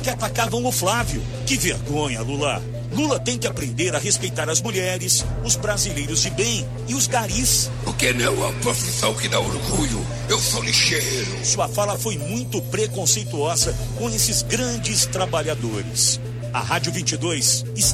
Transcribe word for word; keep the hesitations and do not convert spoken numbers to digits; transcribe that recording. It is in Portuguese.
que atacavam o Flávio. Que vergonha, Lula. Lula tem que aprender a respeitar as mulheres, os brasileiros de bem e os garis. Porque não é uma profissão que dá orgulho. Eu sou lixeiro. Sua fala foi muito preconceituosa com esses grandes trabalhadores. A Rádio vinte e dois está